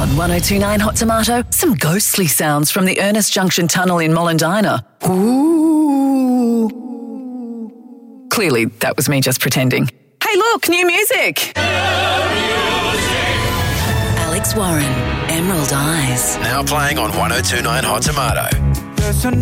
On 1029 Hot Tomato, some ghostly sounds from the Ernest Junction Tunnel in Mollendina. Ooh. Clearly, that was me just pretending. Hey, look, new music. Alex Warren, Emerald Eyes. Now playing on 1029 Hot Tomato.